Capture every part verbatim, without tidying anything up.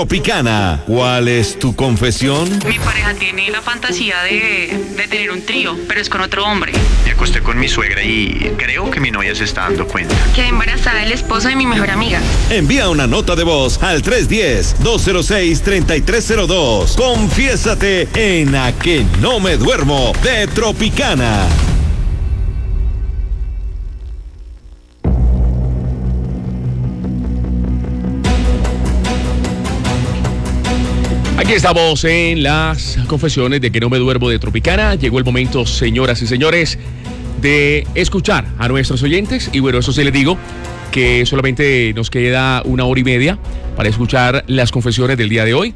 Tropicana, ¿cuál es tu confesión? Mi pareja tiene la fantasía de, de tener un trío, pero es con otro hombre. Me acosté con mi suegra y creo que mi novia se está dando cuenta. Quedé embarazada del esposo de mi mejor amiga. Envía una nota de voz al tres uno cero, dos cero seis, tres tres cero dos. Confiésate en A Que No Me Duermo de Tropicana. Aquí estamos en las confesiones de Que No Me Duermo de Tropicana. Llegó el momento, señoras y señores, de escuchar a nuestros oyentes. Y bueno, eso sí les digo, que solamente nos queda una hora y media para escuchar las confesiones del día de hoy.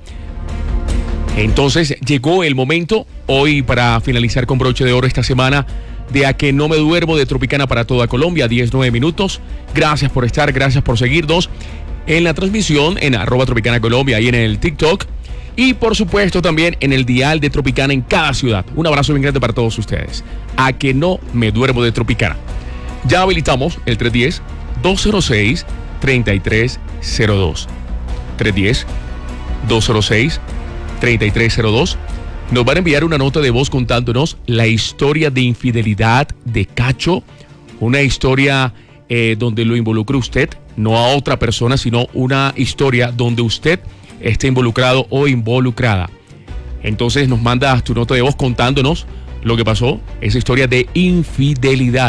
Entonces llegó el momento hoy para finalizar con broche de oro esta semana de A Que No Me Duermo de Tropicana para toda Colombia, diez, nueve minutos. Gracias por estar, gracias por seguirnos en la transmisión en arroba Tropicana Colombia y en el TikTok. Y por supuesto también en el dial de Tropicana en cada ciudad. Un abrazo bien grande para todos ustedes. A Que No Me Duermo de Tropicana. Ya habilitamos el tres uno cero, dos cero seis, tres tres cero dos. tres uno cero, dos cero seis, tres tres cero dos. Nos van a enviar una nota de voz contándonos la historia de infidelidad de Cacho. Una historia eh, donde lo involucre usted, no a otra persona, sino una historia donde usted esté involucrado o involucrada. Entonces nos mandas tu nota de voz contándonos lo que pasó, esa historia de infidelidad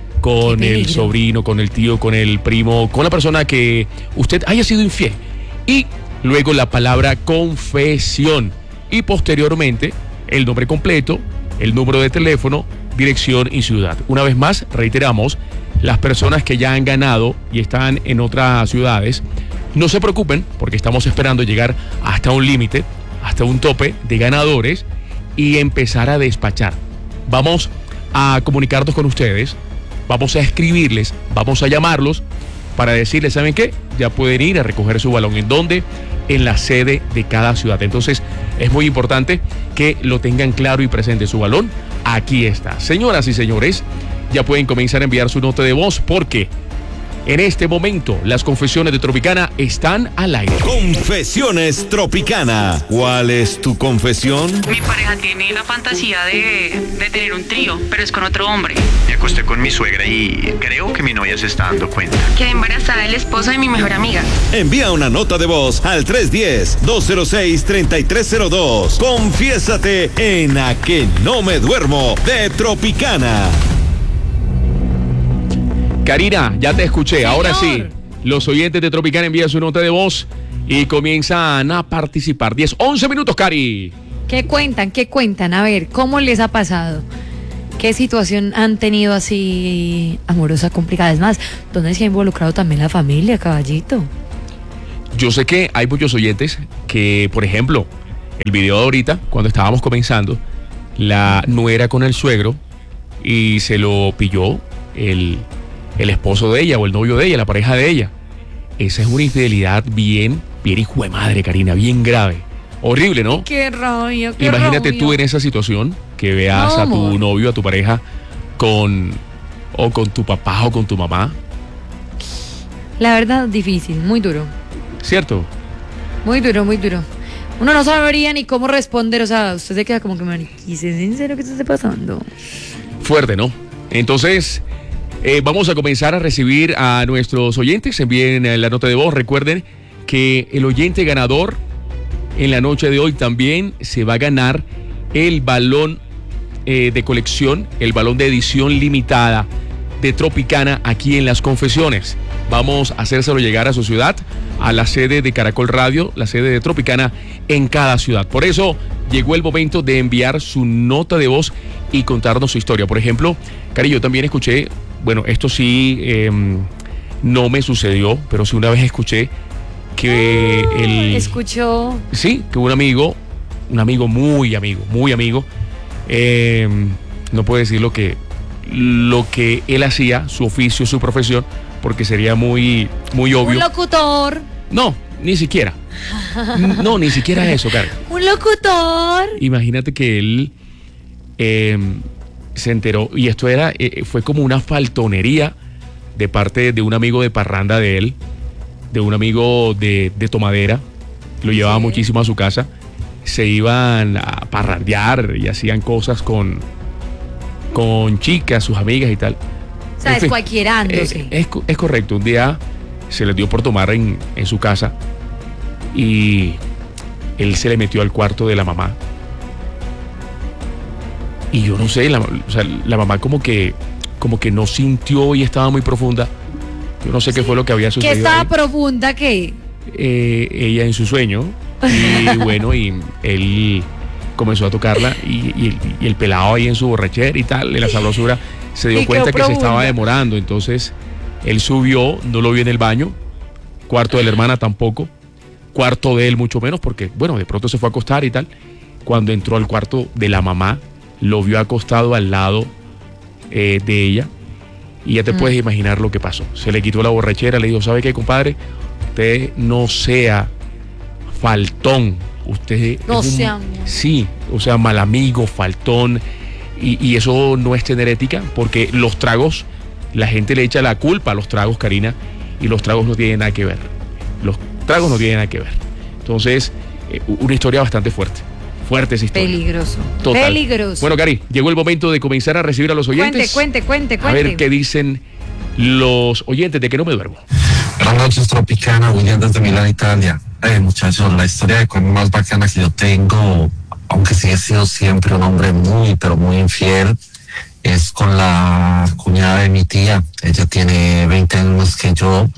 con el sobrino, con el tío, con el primo, con la persona que usted haya sido infiel. Y luego la palabra confesión. Y posteriormente el nombre completo, el número de teléfono, dirección y ciudad. Una vez más, reiteramos, las personas que ya han ganado y están en otras ciudades, no se preocupen porque estamos esperando llegar hasta un límite, hasta un tope de ganadores y empezar a despachar. Vamos a comunicarnos con ustedes, vamos a escribirles, vamos a llamarlos para decirles, ¿saben qué? Ya pueden ir a recoger su balón. ¿En dónde? En la sede de cada ciudad. Entonces es muy importante que lo tengan claro y presente. Su balón aquí está. Señoras y señores, ya pueden comenzar a enviar su nota de voz porque en este momento, las confesiones de Tropicana están al aire. Confesiones Tropicana. ¿Cuál es tu confesión? Mi pareja tiene la fantasía de, de tener un trío, pero es con otro hombre. Me acosté con mi suegra y creo que mi novia se está dando cuenta. Quedé embarazada del esposo de mi mejor amiga. Envía una nota de voz al tres uno cero, dos cero seis, tres tres cero dos. Confiésate en A Que No Me Duermo de Tropicana. Karina, ya te escuché. Señor. Ahora sí, los oyentes de Tropicana envían su nota de voz y comienzan a participar. diez, once minutos, Cari. ¿Qué cuentan? ¿Qué cuentan? A ver, ¿cómo les ha pasado? ¿Qué situación han tenido así amorosa, complicada? Es más, ¿dónde se ha involucrado también la familia, caballito? Yo sé que hay muchos oyentes que, por ejemplo, el video de ahorita, cuando estábamos comenzando, la nuera con el suegro y se lo pilló el... el esposo de ella o el novio de ella, la pareja de ella. Esa es una infidelidad bien, bien hijo de madre, Karina, bien grave. Horrible, ¿no? Qué rabia, qué Imagínate rabia. tú en esa situación, que veas No, a tu amor. novio, a tu pareja, con o con tu papá o con tu mamá. La verdad, difícil, muy duro. ¿Cierto? Muy duro, muy duro. Uno no sabría ni cómo responder, o sea, usted se queda como que, mariquis, ¿es en serio que se está pasando? Fuerte, ¿no? Entonces... Eh, vamos a comenzar a recibir a nuestros oyentes. Envíen eh, la nota de voz. Recuerden que el oyente ganador en la noche de hoy también se va a ganar el balón eh, de colección, el balón de edición limitada de Tropicana aquí en Las Confesiones. Vamos a hacérselo llegar a su ciudad, a la sede de Caracol Radio, la sede de Tropicana en cada ciudad. Por eso llegó el momento de enviar su nota de voz y contarnos su historia. Por ejemplo, Cari, yo también escuché, bueno, esto sí eh, no me sucedió, pero sí una vez escuché que Ah, el... Escuchó. Sí, que un amigo, un amigo muy amigo, muy amigo, eh, no puedo decir lo que, lo que él hacía, su oficio, su profesión, porque sería muy, muy obvio. Un locutor. No, ni siquiera. No, ni siquiera eso, Cari. Un locutor. Imagínate que él eh, se enteró, y esto era, eh, fue como una faltonería de parte de un amigo de parranda de él, de un amigo de, de tomadera, lo llevaba Sí. muchísimo a su casa, se iban a parrandear y hacían cosas con, con chicas, sus amigas y tal. O sea, En fin, descualquierándose. eh, es, co- es correcto, un día se le dio por tomar en, en su casa y él se le metió al cuarto de la mamá. Y yo no sé, la, o sea, la mamá como que, como que no sintió y estaba muy profunda. Yo no sé qué fue lo que había Que sucedido. estaba ahí. profunda que. Eh, ella en su sueño. Y bueno, y él comenzó a tocarla y, y- y el pelado ahí en su borrachera y tal, en la sabrosura, se dio Y quedó cuenta que se profunda. estaba demorando. Entonces, él subió, no lo vio en el baño, cuarto de la hermana tampoco, cuarto de él mucho menos, porque, bueno, de pronto se fue a acostar y tal. Cuando entró al cuarto de la mamá, lo vio acostado al lado eh, de ella. Y ya te Mm. puedes imaginar lo que pasó. Se le quitó la borrachera, le dijo, ¿sabe qué, compadre? Usted no sea faltón. Usted No es un- sea- Sí, o sea, mal amigo, faltón. Y, y eso no es tener ética, porque los tragos, la gente le echa la culpa a los tragos, Karina, y los tragos no tienen nada que ver. Los tragos no tienen nada que ver. Entonces, eh, una historia bastante fuerte. Fuerte esa historia. Peligroso. Total. Peligroso. Bueno, Cari, llegó el momento de comenzar a recibir a los oyentes. cuente, cuente, cuente, A ver cuente. qué dicen los oyentes de Que No Me Duermo. Buenas noches, Tropicana, William desde Milán, Italia. Eh, muchachos, la historia de cuando más bacana que yo tengo, aunque sí he sido siempre un hombre muy, pero muy infiel, es con la cuñada de mi tía. Ella tiene veinte años más que yo.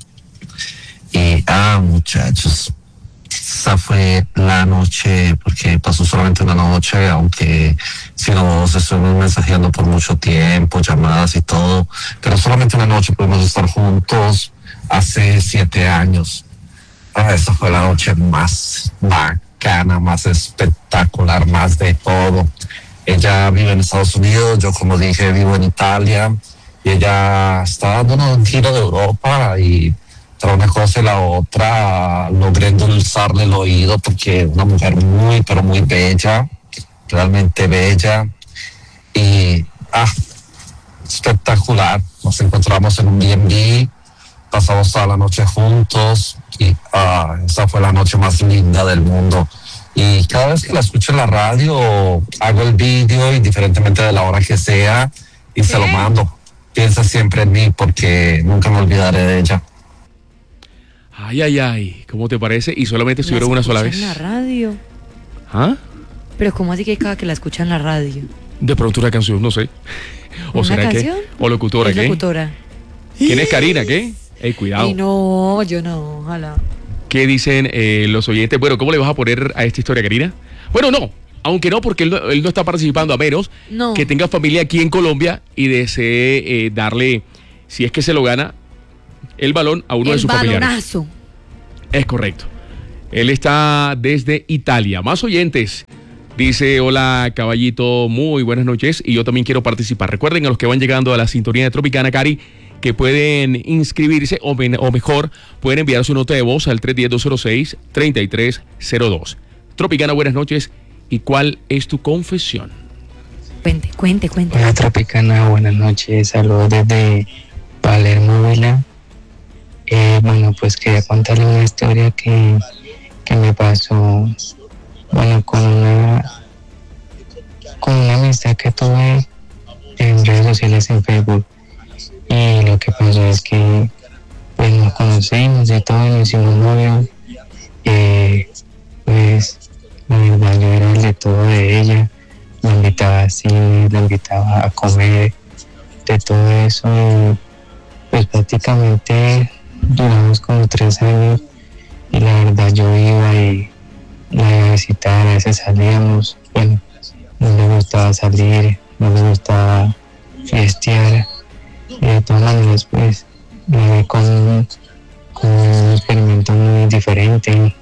Y, ah, muchachos, esa fue la noche, porque pasó solamente una noche, aunque si nos estuvimos mensajeando por mucho tiempo, llamadas y todo, pero solamente una noche pudimos estar juntos hace siete años. Ah, esa fue la noche más bacana, más espectacular, más de todo. Ella vive en Estados Unidos, yo como dije vivo en Italia, y ella está dándonos un giro de Europa y entre una cosa y la otra logré endulzarle el oído porque es una mujer muy, pero muy bella, realmente bella. Y, ah, espectacular. Nos encontramos en un B and B, pasamos toda la noche juntos y ah, esa fue la noche más linda del mundo. Y cada vez que la escucho en la radio, hago el vídeo, indiferentemente de la hora que sea, y se lo mando. Piensa siempre en mí porque nunca me olvidaré de ella. Ay, ay, ay. ¿Cómo te parece? Y solamente estuvieron una sola vez. En la radio. ¿Ah? Pero ¿cómo así que cada que la escucha en la radio? De pronto una canción, no sé. ¿O ¿Una será canción? que? ¿O locutora Es qué? locutora. ¿Quién es Karina? ¿Qué? Ey, cuidado. Y no, yo no, ojalá. ¿Qué dicen eh, los oyentes? Bueno, ¿cómo le vas a poner a esta historia, Karina? Bueno, no. Aunque no, porque él no, él no está participando, a menos No. que tenga familia aquí en Colombia y desee eh, darle, si es que se lo gana, el balón a uno de El sus familiares. balonazo. Es correcto. Él está desde Italia. Más oyentes. Dice, hola caballito, muy buenas noches y yo también quiero participar. Recuerden a los que van llegando a la sintonía de Tropicana, Cari, que pueden inscribirse o, men- o mejor, pueden enviar su nota de voz al tres uno cero, dos cero seis, tres tres cero dos. Tropicana, buenas noches. ¿Y cuál es tu confesión? Cuente, cuente, cuente. Hola Tropicana, buenas noches, saludos desde Palermo, Vila. Eh, bueno, pues quería contarle una historia que, que me pasó, bueno, con una, con una amistad que tuve en redes sociales, en Facebook. Y lo que pasó es que, pues nos conocimos y todo, nos hicimos novios. Eh, pues, la verdad, yo era el de todo de ella. Me invitaba a cine, la invitaba a comer, de todo eso. Y pues prácticamente duramos como tres años y la verdad yo iba y la iba a visitar, a veces salíamos, bueno, no le gustaba salir, no le gustaba fiestear y de todas maneras pues me vi con, con un experimento muy diferente.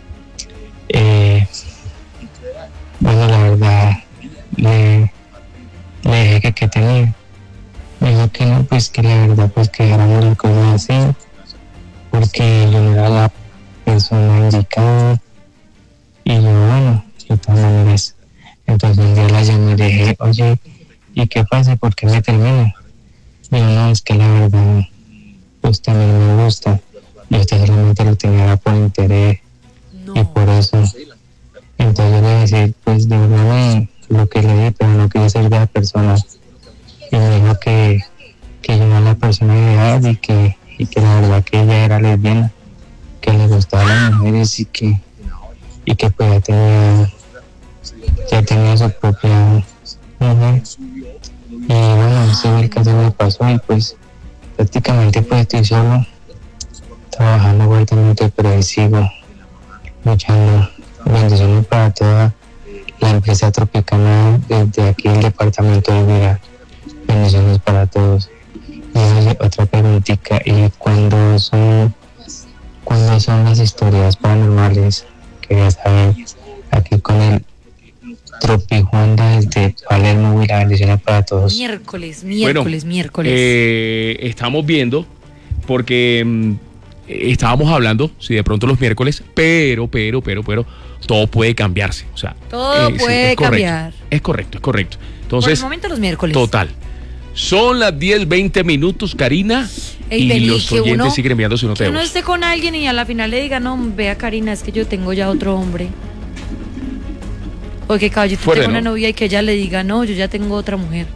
Eh, bueno, la verdad le, le dije que qué tenía. Me dijo que no, pues que la verdad pues que dejáramos las cosas así, porque yo no era la persona indicada. Y yo, bueno, de todas maneras, entonces un día la llamé y le dije, oye, ¿y qué pasa? ¿Por qué me termina? Y yo, no, es que la verdad, pues también me gusta. Y usted solamente lo tenía por interés. No. No. Y por eso, entonces yo le decía, pues devuélvame lo que le di, pero no quería ser de la persona. Y me dijo que, que yo no era la persona ideal y que, y que la verdad que ella era lesbiana, que le gustaban las mujeres y que, y que pues ya tenía, ya tenía su propia mujer. Y bueno, ese fue el caso que me pasó y pues prácticamente pues estoy solo, trabajando fuertemente, pero ahí sigo luchando. Bendiciones para toda la empresa Tropicana desde aquí el departamento de Vira. Bendiciones para todos. Y oye, otra preguntita, ¿y cuándo son, cuándo son las historias paranormales? Quería saber, aquí con el Tropijuanda desde Palermo, Vira. Bendiciones para todos. Miércoles, miércoles, bueno, miércoles. Eh, estamos viendo, porque mm, estábamos hablando, si de pronto los miércoles, pero, pero, pero, pero, todo puede cambiarse. O sea, Todo sí, puede es correcto, cambiar. Es correcto, es correcto. Por el Entonces, momento los miércoles. total. Son las diez, veinte minutos, Karina, Ey, y vení, los que oyentes uno- siguen enviando su nota Que de uno voz. esté con alguien y a la final le diga, no, vea Karina, es que yo tengo ya otro hombre. O que caballito Fuerte, tenga una ¿no? novia y que ella le diga, no, yo ya tengo otra mujer.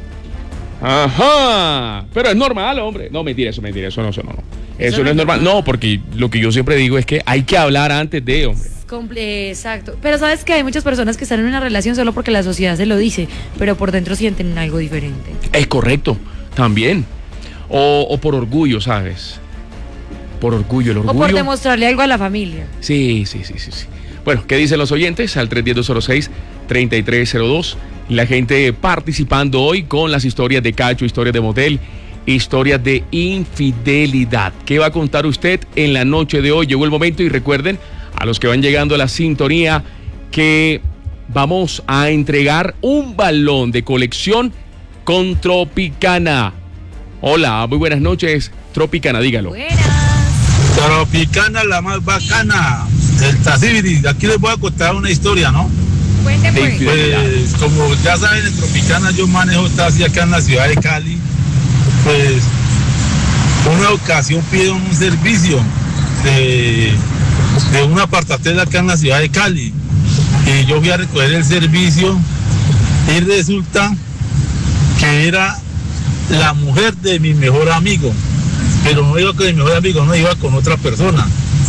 Ajá, pero es normal, hombre. No, mentira, eso, mentira, eso no, eso no, no. Eso, Eso no es normal. No, porque lo que yo siempre digo es que hay que hablar antes de, hombre. Comple- Exacto. Pero sabes que hay muchas personas que están en una relación solo porque la sociedad se lo dice, pero por dentro sienten algo diferente. Es correcto, también. O, o por orgullo, ¿sabes? Por orgullo, el O orgullo. por demostrarle algo a la familia. Sí, sí, sí, sí, sí. Bueno, ¿qué dicen los oyentes? Al tres uno cero, dos cero seis, tres tres cero dos. La gente participando hoy con las historias de cacho, historias de motel, historias de infidelidad. ¿Qué va a contar usted en la noche de hoy? Llegó el momento y recuerden, a los que van llegando a la sintonía, que vamos a entregar un balón de colección con Tropicana. Hola, muy buenas noches, Tropicana, dígalo. Buenas. Tropicana, la más bacana, el Tacibiri. Aquí les voy a contar una historia, ¿no? Cuente De pues. infidelidad. Pues como ya saben, en Tropicana yo manejo taxi acá en la ciudad de Cali. Pues una ocasión pidieron un servicio de, de un apartatel acá en la ciudad de Cali. Y yo fui a recoger el servicio y resulta que era la mujer de mi mejor amigo. Pero no iba con mi mejor amigo, no iba con otra persona.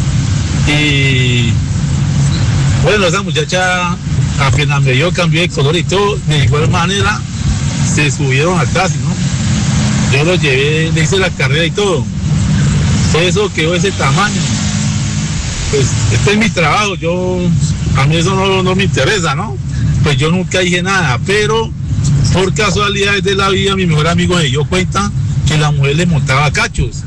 Y bueno, esa muchacha apenas me dio, cambió de color y todo, de igual manera se subieron al taxi, ¿no? Yo lo llevé, le hice la carrera y todo. Eso quedó de ese tamaño. Pues este es mi trabajo, yo, a mí eso no, no me interesa, ¿no? Pues yo nunca dije nada, pero por casualidades de la vida mi mejor amigo se dio cuenta que la mujer le montaba cachos.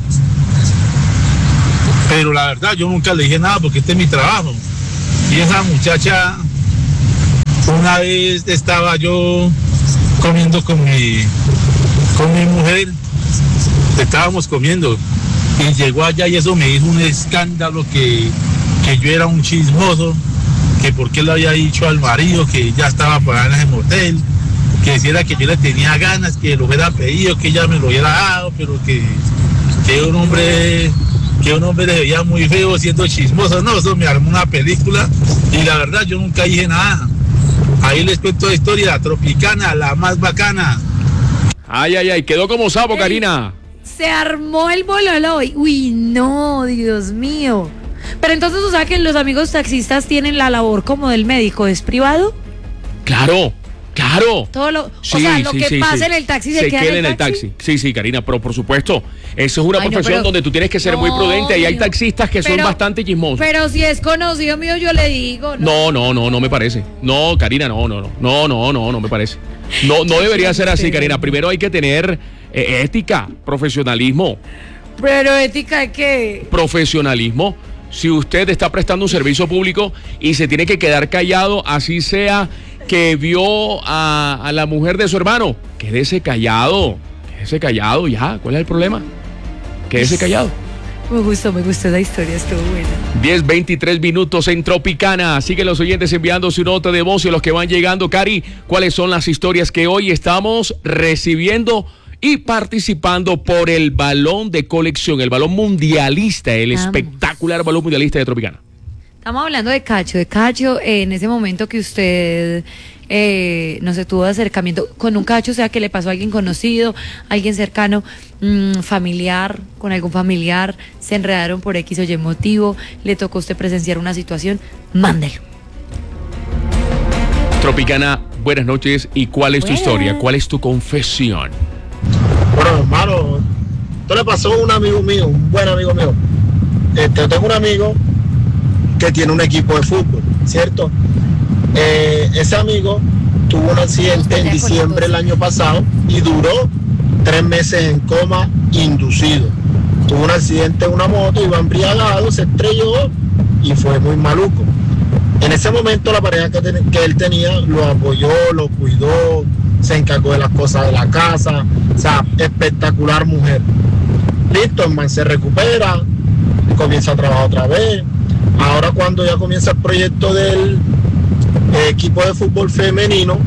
Pero la verdad yo nunca le dije nada porque este es mi trabajo. Y esa muchacha, una vez estaba yo comiendo con mi, con mi mujer, estábamos comiendo y llegó allá y eso me hizo un escándalo que, que yo era un chismoso, que por qué le había dicho al marido que ya estaba pagando en el motel, que decía que yo le tenía ganas, que lo hubiera pedido, que ella me lo hubiera dado, pero que, que un hombre... que un hombre le veía muy feo siendo chismoso. No, eso me armó una película y la verdad yo nunca dije nada. Ahí les cuento la historia, Tropicana, la más bacana. Ay, ay, ay, quedó como sapo, Ey. Karina. Se armó el bololo hoy. Uy, no, Dios mío. Pero entonces, o sea que los amigos taxistas tienen la labor como del médico, ¿es privado? Claro, claro. Todo lo, Sí, o sea, lo sí, que sí, pasa sí. en el taxi se, queda, en el taxi. Sí, sí, Karina, pero por supuesto, eso es una Ay, no, profesión pero- donde tú tienes que ser muy no, prudente y hay mijo. taxistas que son Pero- bastante chismosos. Pero si es conocido mío, yo le digo. No, no, no, no me parece. No, Karina, no, no, no, no, no, no, no me parece. No, no debería ser así, Karina. Primero hay que tener eh, ética, profesionalismo, Pero ética de qué. profesionalismo. Si usted está prestando un servicio público y se tiene que quedar callado, así sea que vio a, a la mujer de su hermano, quédese callado, quédese callado ya. ¿Cuál es el problema? Quédese callado. Me gustó, me gustó la historia, estuvo buena. diez, veintitrés minutos en Tropicana. Siguen los oyentes enviando su nota de voz y los que van llegando. Cari, ¿cuáles son las historias que hoy estamos recibiendo y participando por el balón de colección, el balón mundialista, el Vamos. espectacular balón mundialista de Tropicana? Estamos hablando de Cacho, de Cacho, eh, en ese momento que usted, eh, no sé, tuvo acercamiento con un Cacho, o sea, que le pasó a alguien conocido, alguien cercano, mmm, familiar, con algún familiar, se enredaron por X o Y motivo, le tocó a usted presenciar una situación, mándelo. Tropicana, buenas noches. ¿Y cuál es Buenas. tu historia? ¿Cuál es tu confesión? Bueno, hermano, esto le pasó a un amigo mío, un buen amigo mío. Este, yo tengo un amigo que tiene un equipo de fútbol, ¿cierto? Eh, ese amigo tuvo un accidente en diciembre del año pasado y duró tres meses en coma inducido. Tuvo un accidente en una moto, iba embriagado, se estrelló y fue muy maluco. En ese momento la pareja que, ten- que él tenía lo apoyó, lo cuidó, se encargó de las cosas de la casa, o sea, espectacular mujer. Listo, el man se recupera, comienza a trabajar otra vez. Ahora cuando ya comienza el proyecto del eh, equipo de fútbol femenino,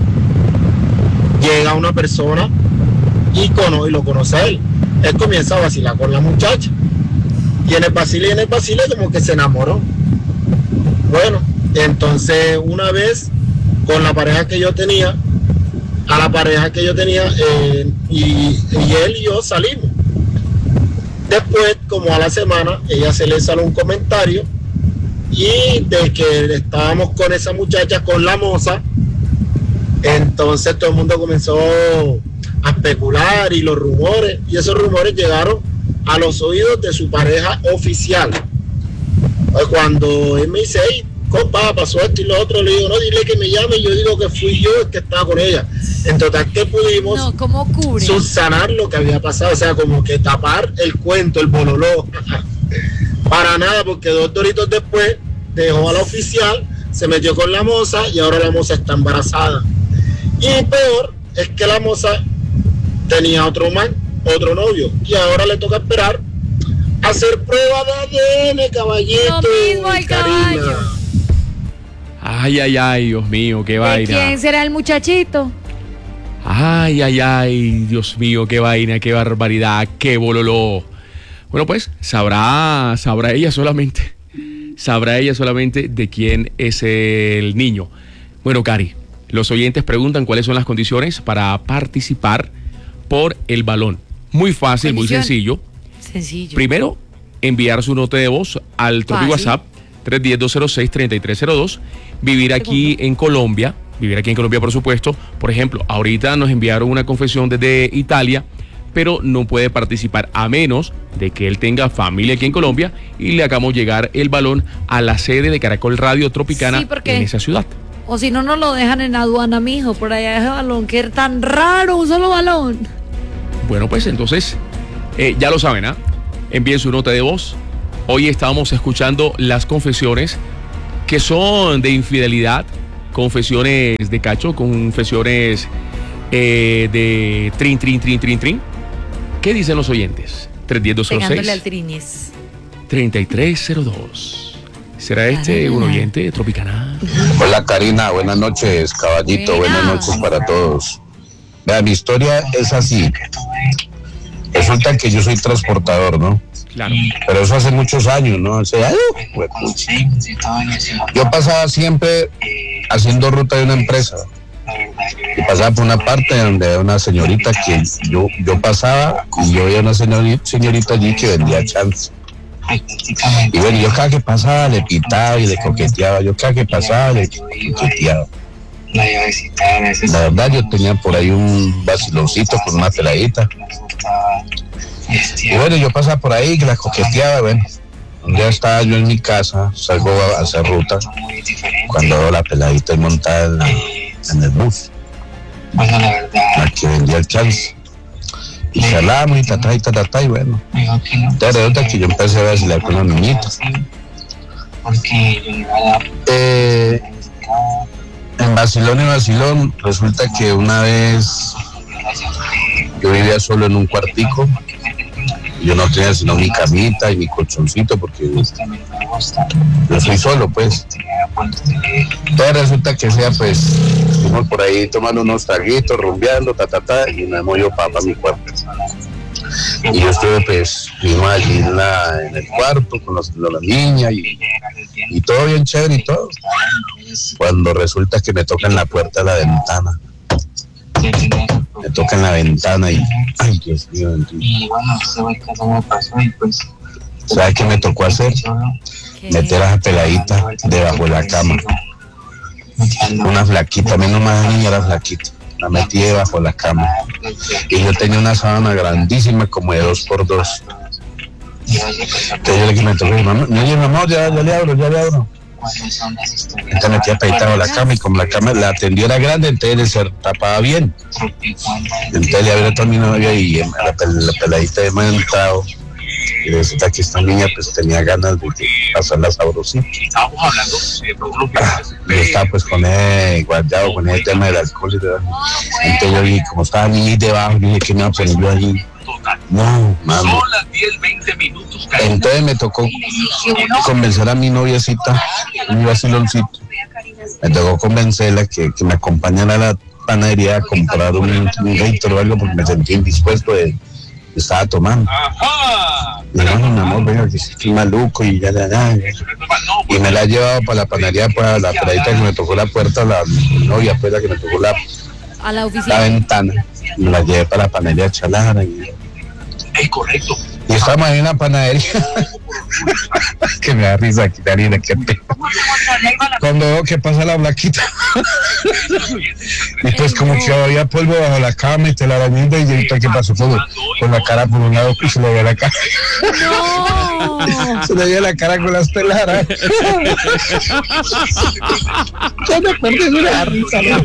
llega una persona y, cono- y lo conoce a él. Él comienza a vacilar con la muchacha. Y en el vacile y en el vacile como que se enamoró. Bueno, entonces una vez con la pareja que yo tenía, a la pareja que yo tenía eh, y, y él y yo salimos. Después, como a la semana, ella se le salió un comentario y de que estábamos con esa muchacha, con la moza, entonces todo el mundo comenzó a especular y los rumores, y esos rumores llegaron a los oídos de su pareja oficial. Cuando él me dice, hey, compa, pasó esto y lo otro, le digo, no, dile que me llame, y yo digo que fui yo el que estaba con ella. En total que pudimos No, ¿cómo cubre? subsanar lo que había pasado, o sea, como que tapar el cuento, el bololó. Para nada, porque dos doritos después dejó a la oficial, se metió con la moza y ahora la moza está embarazada. Y peor es que la moza tenía otro man, otro novio, y ahora le toca esperar a hacer prueba de A D N, caballito. Lo mismo al Karina. caballo. Ay, ay, ay, Dios mío, qué ¿De vaina. quién será el muchachito? Ay, ay, ay, Dios mío, qué vaina, qué barbaridad, qué bololó. Bueno, pues sabrá, sabrá ella solamente, sabrá ella solamente de quién es el niño. Bueno, Cari, los oyentes preguntan cuáles son las condiciones para participar por el balón. Muy fácil, muy Condición. sencillo. Sencillo. Primero, enviar su nota de voz al Tropi Fácil. WhatsApp tres uno cero, dos cero seis, tres tres cero dos. Vivir aquí en Colombia, vivir aquí en Colombia, por supuesto. Por ejemplo, ahorita nos enviaron una confesión desde Italia, pero no puede participar a menos de que él tenga familia aquí en Colombia y le hagamos llegar el balón a la sede de Caracol Radio Tropicana Sí, porque- en esa ciudad. O si no, nos lo dejan en aduana, mijo, por allá ese balón, que es tan raro, un solo balón. Bueno, pues entonces, eh, ya lo saben, ¿ah? Envíen su nota de voz. Hoy estamos escuchando las confesiones que son de infidelidad, confesiones de cacho, confesiones eh, de trin, trin, trin, trin, trin. ¿Qué dicen los oyentes? tres uno cero, dos cero Pegándole al seis, trinis. tres tres cero dos. ¿Será este un oyente de Tropicana? Hola Karina, buenas noches, caballito, Buenas. buenas noches para todos. Vea, mi historia es así. Resulta que yo soy transportador, ¿no? Claro. Pero eso hace muchos años, ¿no? Hace, ay, pues, yo pasaba siempre haciendo ruta de una empresa. Y pasaba por una parte donde había una señorita que yo, yo pasaba y yo veía una señorita, señorita allí que vendía chance. Y bueno, yo cada que pasaba le pitaba y le coqueteaba. Yo cada que pasaba le coqueteaba. La verdad, yo tenía por ahí un vaciloncito con una peladita. Y bueno, yo pasaba por ahí, que la coqueteaba, bueno. Un día estaba yo en mi casa, salgo a hacer ruta, cuando veo la peladita montada en, la, en el bus, la que vendía el chance. Y charlamos y tatá y tatá y bueno. Entonces resulta que yo empecé a vacilar con la niñita. Eh, en vacilón y vacilón, resulta que una vez yo vivía solo en un cuartico. Yo no tenía sino mi camita y mi colchoncito porque yo soy solo, pues. Entonces resulta que sea, pues, fuimos por ahí tomando unos traguitos, rumbeando, ta, ta, ta, y me movió para mi cuarto. Y yo estuve, pues, vimos allí en, la, en el cuarto con, los, con la niña y y todo bien chévere y todo. Cuando resulta que me tocan la puerta de la ventana. Me tocan la ventana y, ay, Dios mío. Y bueno, eso fue que me pasó y pues... ¿Sabes qué me tocó hacer? Meter a esa peladita debajo de la cama. Una flaquita, menos mal la niña era flaquita. La metí debajo de la cama. Y yo tenía una sábana grandísima, como de dos por dos. Entonces yo le dije, me tocó, mamá, no, oye, mamá, ya, ya le abro, ya le abro. Entonces metí apretado la cama y como la cama la atendió era grande, entonces se tapaba bien. Entonces le abrí a mi novia y la, la peladita de me ha entrado. Y resulta que esta niña pues tenía ganas de pasarla sabrosita. Ah, y estaba pues con él guardado con el tema del alcohol y de... Entonces yo vi como estaba niña ahí debajo, dije que me iba a poner yo allí. No, mami. Entonces me tocó convencer a mi noviecita, mi vaciloncito. Me tocó convencerla que, que me acompañara a la panadería a comprar un, un Gator o algo porque me sentí indispuesto de... Estaba tomando. Y bueno, mi amor, venga, que estoy maluco y ya, ya, ya. Y me la he llevado para la panadería, para la peladita que me tocó la puerta, la novia, pues la que me tocó la, a la oficina. La ventana. Me la llevé para la panadería Chalara. Y... Es correcto. Y estamos en una panadería. Que me da risa aquí, Karina, qué pena. Cuando veo que pasa la blaquita. Y pues como que había polvo bajo la cama y te la bañando y ahorita que pasó con, con la cara por un lado y se le veía la cara. No. Se le veía la cara con las peladas. Ya me acuerdo de una risa, ¿no?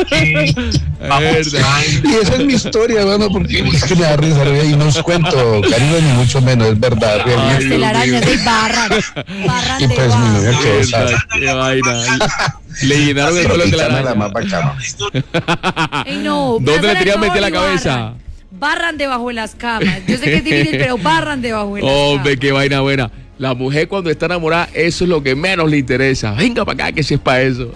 Y esa es mi historia, bueno, porque es que me da risa, ¿no? Y no os cuento, Karina, ni mucho menos, es verdad. Las telarañas de barran. Barran y pues mi novia que es qué vaina. Le llenaron el color de la la más bacana. Ey, no, ¿dónde le querían meter la cabeza? Barran. barran debajo de las camas. Yo sé que es difícil, pero barran debajo de las camas. Hombre, qué vaina buena. La mujer cuando está enamorada, eso es lo que menos le interesa. Venga para acá que si es para eso.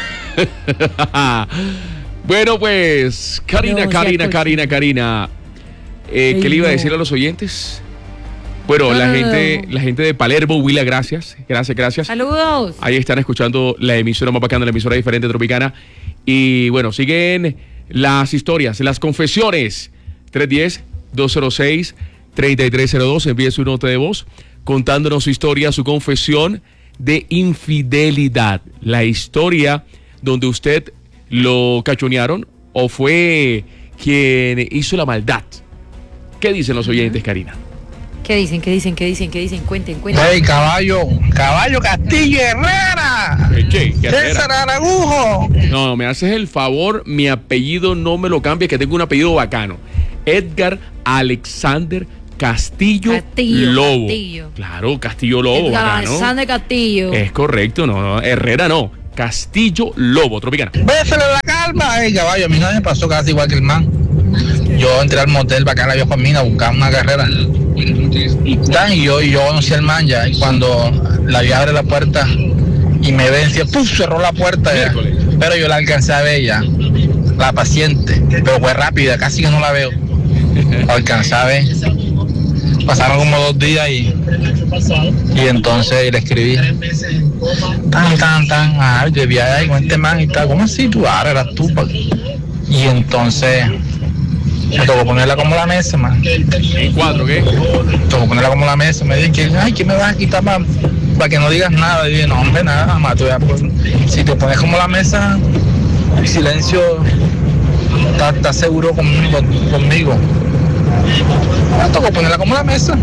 Bueno, pues, Karina, No, Karina, sí, Karina, Karina. Eh, Ey, ¿Qué le iba a no. decir a los oyentes? Bueno, No, la no, gente, no. la gente de Palermo, Huila, gracias, gracias, gracias. Saludos. Ahí están escuchando la emisora más bacana, la emisora diferente tropicana. Y bueno, siguen las historias, las confesiones. tres uno cero, dos cero seis, tres tres cero dos. Envíe su nota de voz contándonos su historia, su confesión de infidelidad. La historia donde usted lo cachonearon o fue quien hizo la maldad. ¿Qué dicen los oyentes, Karina? ¿Qué dicen? ¿Qué dicen? ¿Qué dicen? ¿Qué dicen? Cuenten, cuenten. Hey, caballo, caballo Castillo Herrera. ¿Qué? ¿Qué César Aragujo. No, no, me haces el favor, mi apellido no me lo cambies, que tengo un apellido bacano. Edgar Alexander Castillo, Castillo, Lobo. Castillo. Claro, Castillo Lobo, Edgar bacano. Alexander Castillo. Es correcto, no, no, Herrera no. Castillo Lobo, tropicana. Bésale la calma. Hey, caballo, a mí no me pasó casi igual que el man. Yo entré al motel bacán la vieja mina a buscar una carrera. Tan, y yo, y yo conocí al man ya. Y cuando la vieja abre la puerta y me ve, decía, ¡puf! Cerró la puerta ya. Pero yo la alcancé a ver ya. La paciente. Pero fue rápida, casi que no la veo. La alcancé a ver. Pasaron como dos días y, y entonces le escribí. Tan, tan, tan. Ah, yo vi ahí con este man y tal. ¿Cómo así tú? Ahora eras tú. Pa? Y entonces me tocó ponerla como la mesa, man. ¿En cuatro qué? Me tocó ponerla como la mesa. Me dije, ay, ¿qué me vas a quitar para pa que no digas nada? Y dije, no, hombre, nada, más. Tú ya, pues, si te pones como la mesa, en silencio, estás está seguro conmigo. conmigo. Me tocó ponerla como la mesa.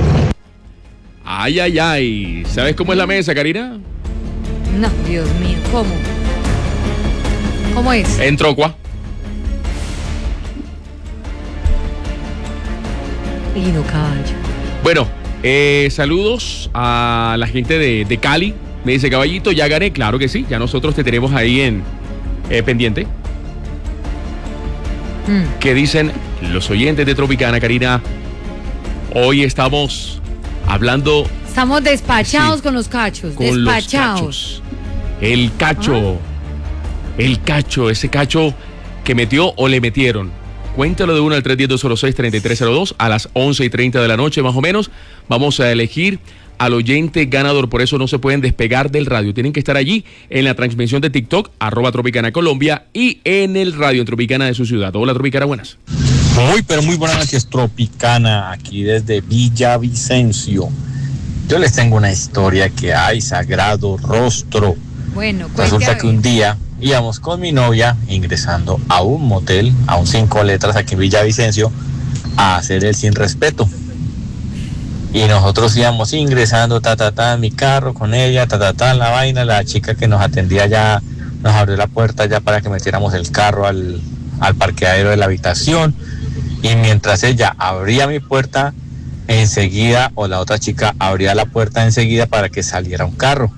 Ay, ay, ay. ¿Sabes cómo es la mesa, Karina? No, Dios mío, ¿cómo? ¿Cómo es? En Trocua. Lino caballo. Bueno, eh, saludos a la gente de, de Cali. Me dice, caballito, ya gané. Claro que sí, ya nosotros te tenemos ahí en eh, pendiente. Mm. ¿Qué dicen los oyentes de Tropicana, Karina? Hoy estamos hablando Estamos despachados Sí. con los cachos. con despachados. los cachos. El cacho. El cacho, ese cacho que metió o le metieron. Cuéntalo de uno al tres uno cero, dos cero seis, tres tres cero dos a las once y treinta de la noche más o menos. Vamos a elegir al oyente ganador. Por eso no se pueden despegar del radio. Tienen que estar allí en la transmisión de TikTok, arroba Tropicana Colombia, y en el radio en Tropicana de su ciudad. Hola, Tropicana, buenas. Muy, pero muy buenas noches, Tropicana, aquí desde Villavicencio. Yo les tengo una historia que hay, sagrado rostro. Bueno, resulta que un día íbamos con mi novia ingresando a un motel, a un cinco letras aquí en Villavicencio, a hacer el sin respeto. Y nosotros íbamos ingresando, ta, ta, ta, en mi carro con ella, ta, ta, ta, la vaina. La chica que nos atendía ya nos abrió la puerta ya para que metiéramos el carro al, al parqueadero de la habitación. Y mientras ella abría mi puerta, enseguida, o la otra chica abría la puerta enseguida para que saliera un carro.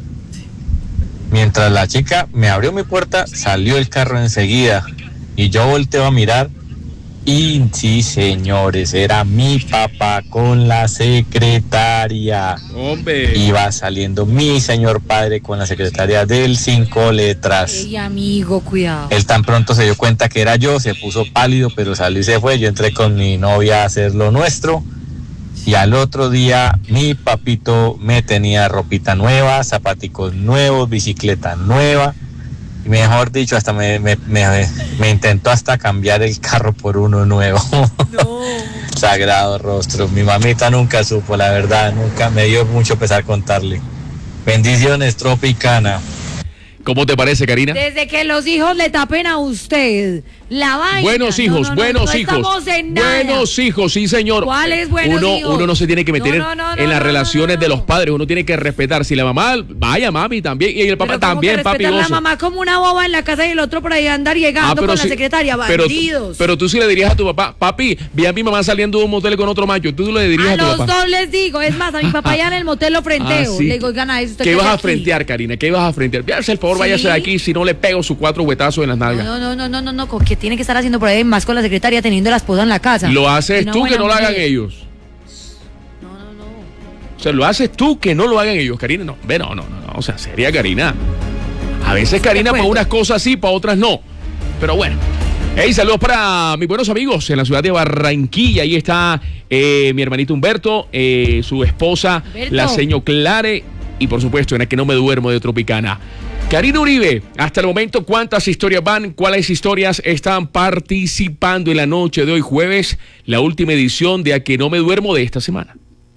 Mientras la chica me abrió mi puerta, salió el carro enseguida. Y yo volteo a mirar. Y sí, señores, era mi papá con la secretaria. Hombre. Iba saliendo mi señor padre con la secretaria del cinco letras. Ey, amigo, cuidado. Él tan pronto se dio cuenta que era yo, se puso pálido, pero salió y se fue. Yo entré con mi novia a hacer lo nuestro. Y al otro día, mi papito me tenía ropita nueva, zapaticos nuevos, bicicleta nueva. Y mejor dicho, hasta me, me, me, me intentó hasta cambiar el carro por uno nuevo. No. Sagrado rostro. Mi mamita nunca supo, la verdad, nunca me dio mucho pesar contarle. Bendiciones, Tropicana. ¿Cómo te parece, Karina? Desde que los hijos le tapen a usted la vaina. Buenos hijos, no, no, buenos no, no hijos. estamos en nada. Buenos hijos, sí, señor. ¿Cuáles buenos uno, hijos? Uno no se tiene que meter No, no, no, en no, las no, relaciones no, no. de los padres. Uno tiene que respetar. Si la mamá, vaya mami también. Y el papá Pero ¿cómo también, que papi. respetar Gozo. la mamá como una boba en la casa y el otro por ahí andar llegando Ah, pero con sí, la secretaria. pero, Bandidos. pero tú sí le dirías a tu papá, papi, vi a mi mamá saliendo de un motel con otro macho. Tú le dirías a, A tu los papá. dos les digo. Es más, a mi papá ya en el motel lo frenteo. Ah, sí. Le digo, gana eso. ¿Qué vas a frentear, Karina? ¿Qué vas a frentear? Hágase el favor, Sí. váyase de aquí, si no le pego sus cuatro huetazos en las nalgas. No, no, no, no, no, no, que tiene que estar haciendo por ahí más con la secretaria teniendo la esposa en la casa. Lo haces Una tú, que buena no lo hagan mujer. ellos. No, no, no. O sea, lo haces tú, que no lo hagan ellos, Karina. No, ve, no, no, no, no. O sea, sería Karina. A veces Karina para unas cosas sí, para otras no. Pero bueno. Hey, saludos para mis buenos amigos en la ciudad de Barranquilla. Ahí está eh, mi hermanito Humberto, eh, su esposa, Humberto. la señor Clare, y por supuesto, en el que no me duermo de Tropicana. Karina Uribe, hasta el momento, ¿cuántas historias van? ¿Cuáles historias están participando en la noche de hoy jueves? La última edición de A Que No Me Duermo de esta semana.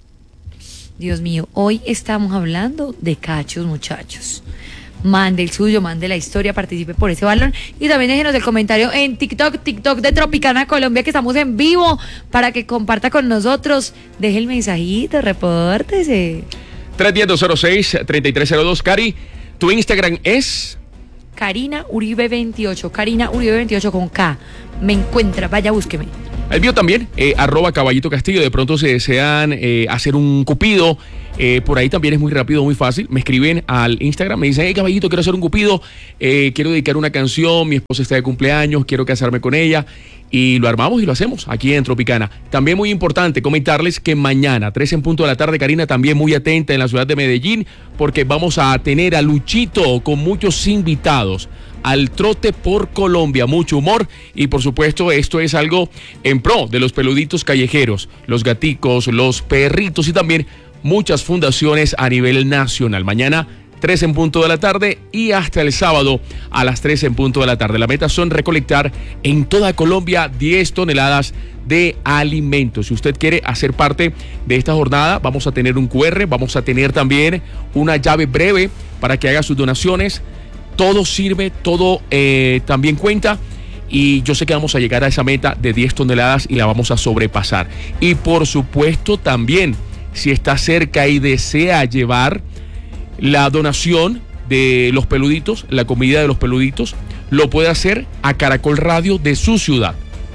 Dios mío, hoy estamos hablando de cachos, muchachos. Mande el suyo, mande la historia, participe por ese balón y también déjenos el comentario en TikTok, TikTok de Tropicana Colombia, que estamos en vivo, para que comparta con nosotros. Deje el mensajito, repórtese. tres diez, dos cero seis, treinta y tres cero dos. Cari, tu Instagram es... Karina Uribe veintiocho, Karina Uribe veintiocho con K. Me encuentra, vaya, búsqueme. El mío también, eh, arroba Caballito Castillo. De pronto, si desean eh, hacer un cupido, eh, por ahí también es muy rápido, muy fácil. Me escriben al Instagram, me dicen, hey, Caballito, quiero hacer un cupido, eh, quiero dedicar una canción, mi esposa está de cumpleaños, quiero casarme con ella. Y lo armamos y lo hacemos aquí en Tropicana. También muy importante comentarles que mañana, tres en punto de la tarde, Karina, también muy atenta en la ciudad de Medellín, porque vamos a tener a Luchito con muchos invitados al trote por Colombia, mucho humor y por supuesto esto es algo en pro de los peluditos callejeros, los gaticos, los perritos y también muchas fundaciones a nivel nacional. Mañana tres en punto de la tarde y hasta el sábado a las tres en punto de la tarde. La meta son recolectar en toda Colombia diez toneladas de alimentos. Si usted quiere hacer parte de esta jornada, vamos a tener un cu erre, vamos a tener también una llave breve para que haga sus donaciones. Todo sirve, todo eh, también cuenta y yo sé que vamos a llegar a esa meta de diez toneladas y la vamos a sobrepasar. Y por supuesto también, si está cerca y desea llevar la donación de los peluditos, la comida de los peluditos, lo puede hacer a Caracol Radio de su ciudad.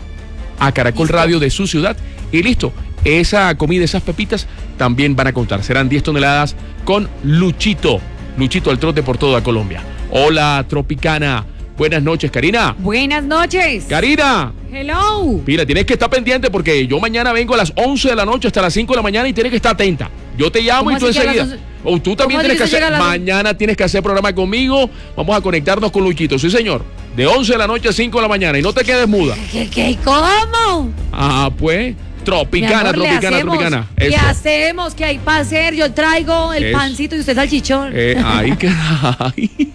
A Caracol ¿Listo? Radio de su ciudad y listo. Esa comida, esas pepitas también van a contar. Serán diez toneladas con Luchito. Luchito al trote por toda Colombia. Hola, Tropicana. Buenas noches, Karina. Buenas noches. Karina. Hello. Mira, tienes que estar pendiente porque yo mañana vengo a las once de la noche hasta las cinco de la mañana y tienes que estar atenta. Yo te llamo y tú enseguida. O tú también tienes que hacer. Mañana tienes que hacer programa conmigo. Vamos a conectarnos con Luchito. Sí, señor. De once de la noche a cinco de la mañana. Y no te quedes muda. ¿Qué, qué, cómo? Ah, pues. Tropicana, Mi amor, le tropicana, hacemos. tropicana. ¿Qué Eso. hacemos? ¿Qué hay para hacer? Yo traigo el Eso. pancito y usted salchichón. Eh, ahí que. Ay,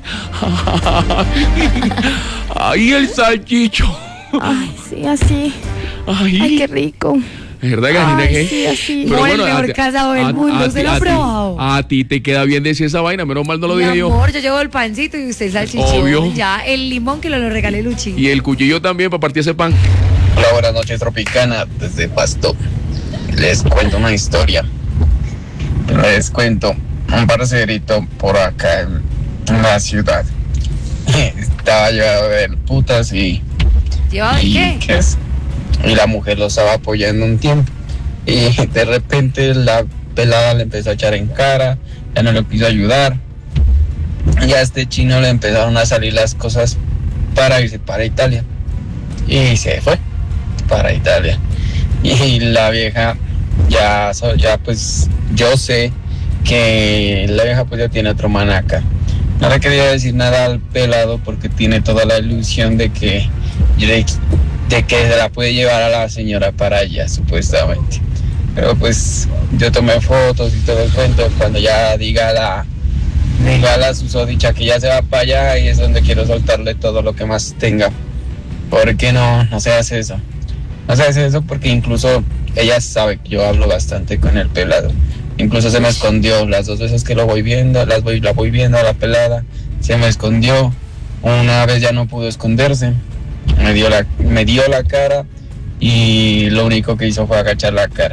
ay, ay, el salchicho. Ay, sí, así. Ay, Ay, qué rico. ¿verdad, Karina? Ay, ¿Qué? sí, así. Como el a mejor ti- casado del a- mundo, a ¿usted ti- lo ha a ti- probado? A ti te queda bien decir esa vaina, menos mal no lo Mi dije yo. amor, yo llevo el pancito y usted el salchichón. Obvio. Ya, el limón que lo, lo regalé Luchi. Y el cuchillo también para partir ese pan. Hola, buenas noches, Tropicana, desde Pasto. Les cuento una historia. Les cuento un parcerito por acá en, en la ciudad. Estaba llevado de putas y, ¿Llevado de y, qué? ¿qué es? Y la mujer lo estaba apoyando un tiempo. Y de repente la pelada le empezó a echar en cara, ya no le quiso ayudar. Y a este chino le empezaron a salir las cosas para irse para Italia. Y se fue para Italia. Y la vieja ya, so- ya pues yo sé que la vieja pues ya tiene otro man acá. No le quería decir nada al pelado porque tiene toda la ilusión de que de, de que se la puede llevar a la señora para allá supuestamente. Pero pues yo tomé fotos y todo el cuento. Cuando ya diga la diga la susodicha que ya se va para allá, y es donde quiero soltarle todo lo que más tenga. Porque no, no se hace eso. No se hace eso porque incluso ella sabe que yo hablo bastante con el pelado. Incluso se me escondió las dos veces que lo voy viendo, las voy, la voy viendo a la pelada, se me escondió. Una vez ya no pudo esconderse, me dio la, me dio la cara y lo único que hizo fue agachar la cara.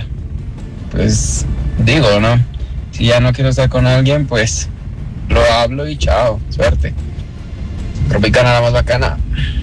Pues digo, ¿no? Si ya no quiero estar con alguien, pues lo hablo y chao, suerte. Tropicana, la más bacana.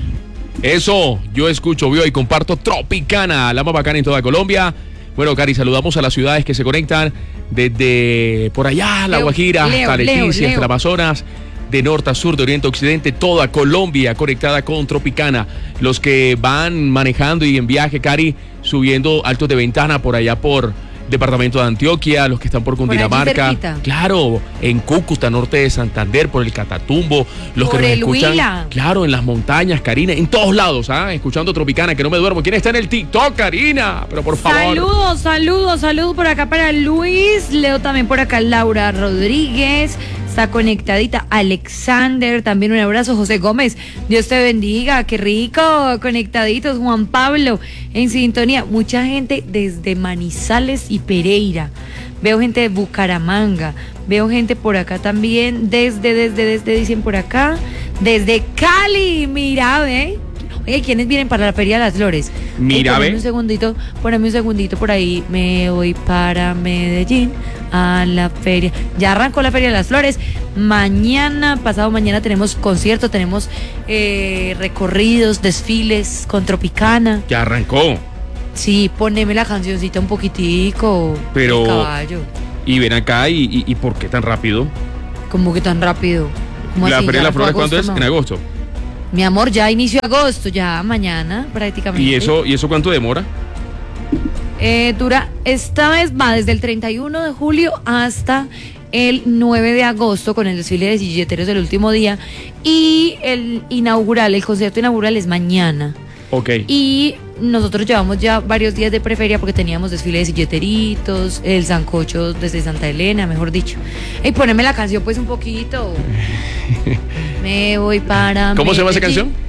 Eso, yo escucho, veo y comparto Tropicana, la más bacana en toda Colombia. Bueno, Cari, saludamos a las ciudades que se conectan desde por allá, La Leo, Guajira, Leo, hasta Leo, Leticia, hasta Leo. el Amazonas, de norte a sur, de oriente a occidente, toda Colombia conectada con Tropicana. Los que van manejando y en viaje, Cari, subiendo altos de ventana por allá por departamento de Antioquia, los que están por Por allí Cundinamarca, cerquita. claro, en Cúcuta, norte de Santander, por el Catatumbo, los Por que nos el escuchan, Huila. claro, en las montañas, Karina, en todos lados, ¿ah? Escuchando Tropicana, que no me duermo. ¿Quién está en el TikTok, Karina? Pero por favor. Saludos, saludos, saludos por acá para Luis. Leo también por acá Laura Rodríguez. Está conectadita Alexander, también un abrazo. José Gómez, Dios te bendiga, qué rico, conectaditos. Juan Pablo en sintonía, mucha gente desde Manizales y Pereira. Veo gente de Bucaramanga, veo gente por acá también, desde, desde, desde, dicen por acá, desde Cali, mira, ve. Oye, ¿quiénes vienen para la Feria de las Flores? Mira, Ey, poneme ve. un segundito, poneme un segundito por ahí. Me voy para Medellín a la feria. Ya arrancó la Feria de las Flores. Mañana, pasado mañana tenemos concierto, tenemos eh, recorridos, desfiles con Tropicana. Ya arrancó. Sí, poneme la cancioncita un poquitico. Pero- el caballo. Y ven acá, y, y, y ¿por qué tan rápido? Como que tan rápido. ¿Cómo La así? Feria de ¿Ya las fue Flores, ¿cuándo es? agosto? En No. agosto. Mi amor, ya inició agosto, ya mañana prácticamente. ¿Y eso, ¿Y eso cuánto demora? Eh, dura, esta vez va desde el treinta y uno de julio hasta el nueve de agosto con el desfile de silleteros del último día, y el inaugural, el concierto inaugural es mañana. Ok. Y nosotros llevamos ya varios días de preferia porque teníamos desfile de silleteritos, el sancocho desde Santa Elena, mejor dicho. Y poneme la canción pues un poquito. Me voy para ¿Cómo se llama esa Medellín. canción?